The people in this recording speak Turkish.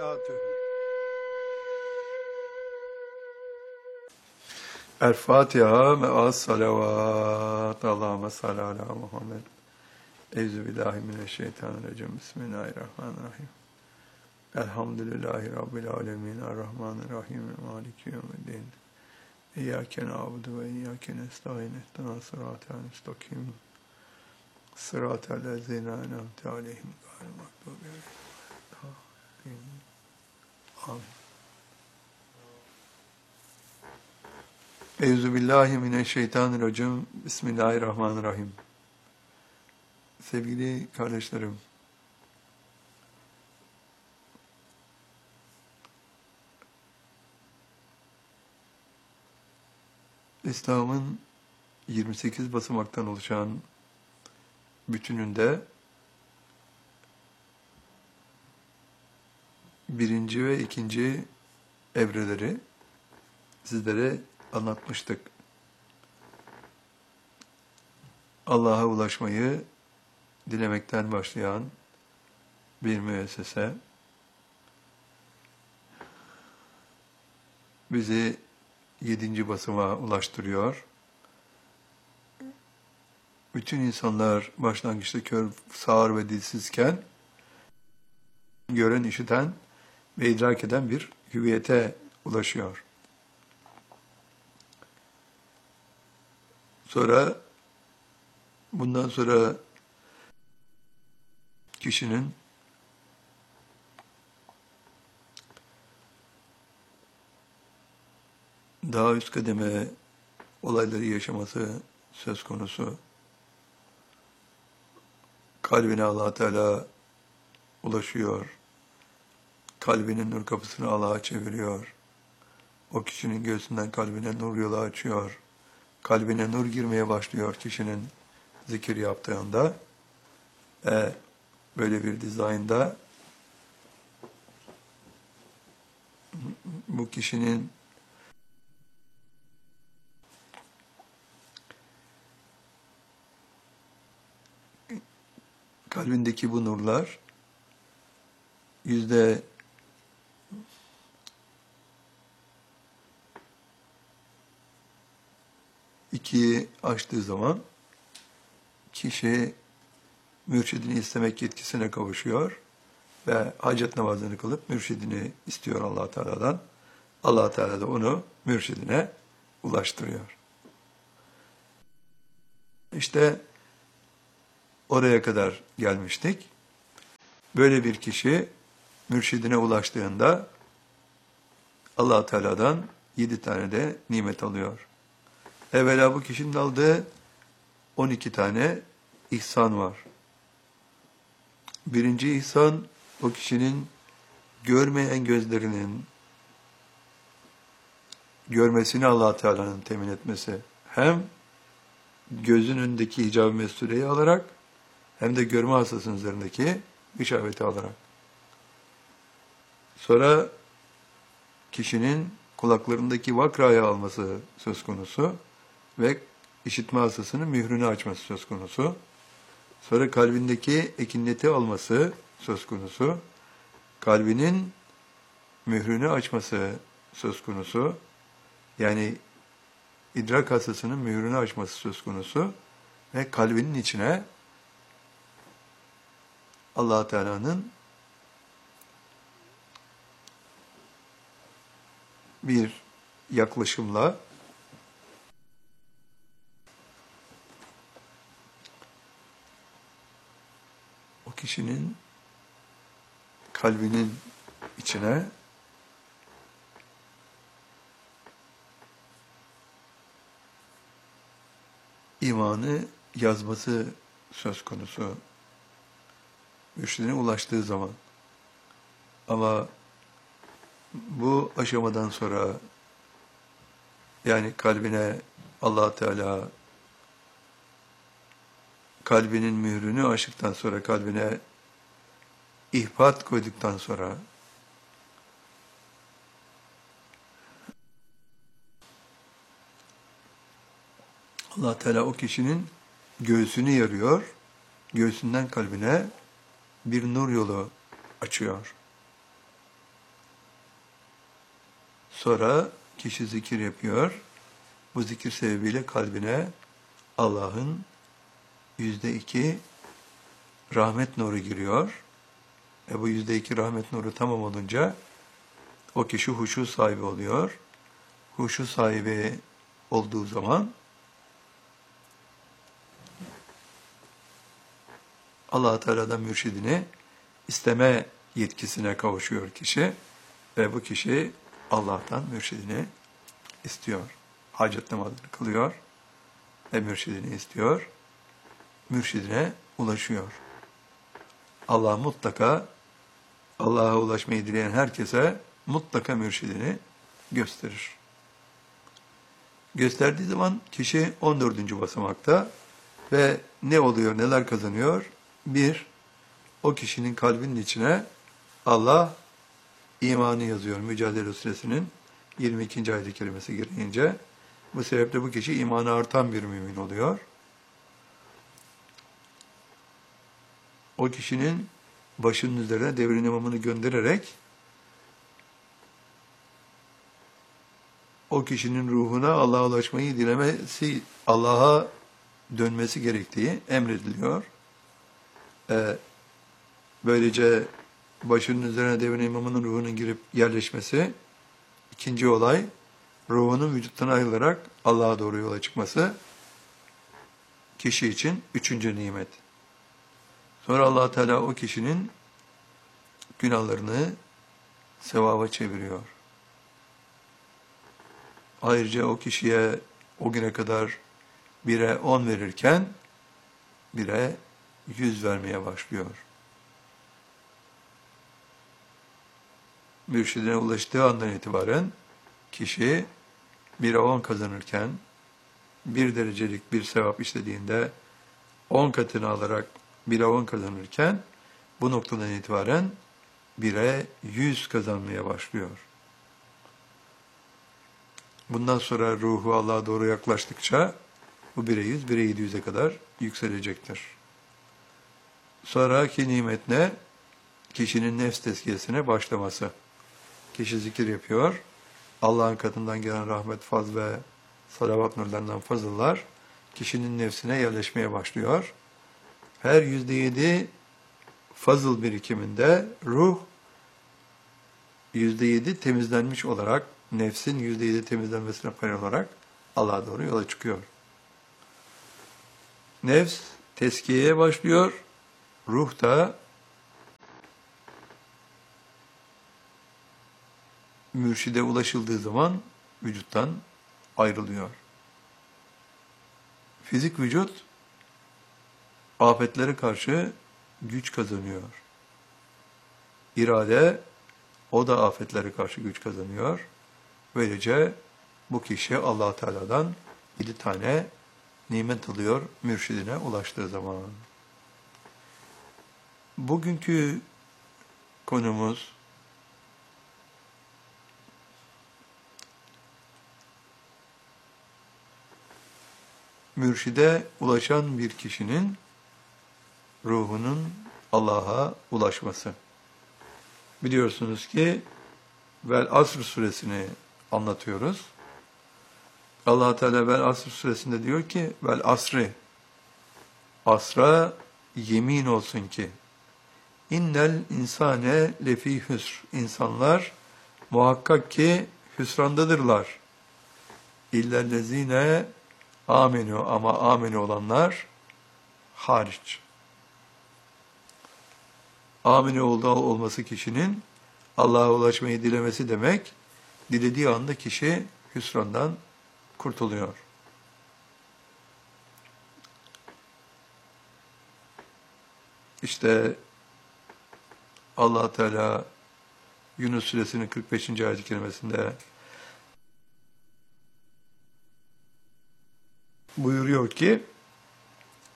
وبركاته. El-Fatiha me'as salavat. Allahümme salli ala Muhammed. Euzubillahimineşşeytanirracim. Bismillahirrahmanirrahim. Elhamdülillahi Rabbil alemin. Errahmanirrahim. Maliki yevmiddin. İyyâke na'budu ve iyyâke nestaîn. İhdina sıratal müstakim. Sıratal lezîne en'amte aleyhim gâyril mağdûbi aleyhim. Amin. Euzubillahimineşşeytanirracim. Bismillahirrahmanirrahim. Sevgili kardeşlerim, İslam'ın 28 basamaktan oluşan bütününde birinci ve ikinci evreleri sizlere anlatmıştık. Allah'a ulaşmayı dilemekten başlayan bir müessese bizi 7. basamağa ulaştırıyor. Bütün insanlar başlangıçta kör, sağır ve dilsizken gören, işiten ve idrak eden bir hüviyete ulaşıyor. Bundan sonra kişinin daha üst kademe olayları yaşaması söz konusu. Kalbine Allah Teala ulaşıyor. Kalbinin nur kapısını Allah'a çeviriyor. O kişinin göğsünden kalbine nur yolu açıyor. Kalbine nur girmeye başlıyor kişinin zikir yaptığında. Böyle bir dizaynda bu kişinin kalbindeki bu nurlar %2'yi aştığı zaman kişi mürşidini istemek yetkisine kavuşuyor ve hacet namazını kılıp mürşidini istiyor Allah Teala'dan. Allah Teala da onu mürşidine ulaştırıyor. İşte oraya kadar gelmiştik. Böyle bir kişi mürşidine ulaştığında Allah Teala'dan 7 tane de nimet alıyor. Evvela bu kişinin aldığı 12 tane ihsan var. Birinci ihsan, o kişinin görmeyen gözlerinin görmesini Allah Teala'nın temin etmesi. Hem gözün önündeki hicab-ı mestureyi alarak, hem de görme hastasının üzerindeki işareti alarak. Sonra kişinin kulaklarındaki vakrayı alması söz konusu ve işitme hastasının mührünü açması söz konusu. Sonra kalbindeki ekineti alması söz konusu. Kalbinin mührünü açması söz konusu. Yani idrak hastasının mührünü açması söz konusu. Ve kalbinin içine Allah Teala'nın bir yaklaşımla o kişinin kalbinin içine imanı yazması söz konusu. Mürşidine ulaştığı zaman. Ama bu aşamadan sonra yani kalbine Allah Teala kalbinin mührünü açtıktan sonra, kalbine ihbat koyduktan sonra Allah Teala o kişinin göğsünü yarıyor, göğsünden kalbine bir nur yolu açıyor. Sonra kişi zikir yapıyor. Bu zikir sebebiyle kalbine Allah'ın %2 rahmet nuru giriyor. Bu %2 rahmet nuru tamam olunca o kişi huşu sahibi oluyor. Huşu sahibi olduğu zaman Allah-u Teala'dan mürşidini isteme yetkisine kavuşuyor kişi ve bu kişi Allah'tan mürşidini istiyor. Hacet namazını kılıyor ve mürşidini istiyor. Mürşidine ulaşıyor. Allah mutlaka Allah'a ulaşmayı dileyen herkese mutlaka mürşidini gösterir. Gösterdiği zaman kişi 14. basamakta ve ne oluyor, neler kazanıyor? Bir, o kişinin kalbinin içine Allah imanı yazıyor. Mücadele Suresinin 22. ayet-i kerimesi girince. Bu sebeple bu kişi imanı artan bir mümin oluyor. O kişinin başının üzerine devrin imamını göndererek o kişinin ruhuna Allah'a ulaşmayı dilemesi, Allah'a dönmesi gerektiği emrediliyor. Böylece başının üzerine devrin imamının ruhunun girip yerleşmesi, ikinci olay, ruhunun vücuttan ayrılarak Allah'a doğru yola çıkması, kişi için üçüncü nimet. Sonra Allah Teala o kişinin günahlarını sevaba çeviriyor. Ayrıca o kişiye o güne kadar 1'e 10 verirken 1'e 100 vermeye başlıyor. Mürşidine ulaştığı andan itibaren kişi 1'e 10 kazanırken 1 derecelik bir sevap işlediğinde 10 katını alarak 1'e 10 kazanırken bu noktadan itibaren 1'e 100 kazanmaya başlıyor. Bundan sonra ruhu Allah'a doğru yaklaştıkça bu 1'e 100, 1'e 700'e kadar yükselecektir. Sonraki nimet ne? Kişinin nefs tezkiyesine başlaması. Kişi zikir yapıyor. Allah'ın katından gelen rahmet, faz ve salavat nurlarından fazıllar kişinin nefsine yerleşmeye başlıyor. Her %7 fazıl birikiminde ruh %7 temizlenmiş olarak, nefsin %7 temizlenmesine paralel olarak Allah'a doğru yola çıkıyor. Nefs tezkiyeye başlıyor, ruh da mürşide ulaşıldığı zaman vücuttan ayrılıyor. Fizik vücut afetlere karşı güç kazanıyor. İrade, o da afetlere karşı güç kazanıyor. Böylece bu kişi Allah Teala'dan 7 tane nimet alıyor mürşidine ulaştığı zaman. Bugünkü konumuz mürşide ulaşan bir kişinin ruhunun Allah'a ulaşması. Biliyorsunuz ki Vel Asr suresini anlatıyoruz. Allah Teala Vel Asr suresinde diyor ki Vel Asri, asra yemin olsun ki innel insane lefi hüsr, insanlar muhakkak ki hüsrandadırlar. İllellezine amenu, ama amenu olanlar hariç. Aminu olması kişinin Allah'a ulaşmayı dilemesi demek, dilediği anda kişi hüsrandan kurtuluyor. İşte Allah Teala Yunus suresinin 45. ayet-i kerimesinde buyuruyor ki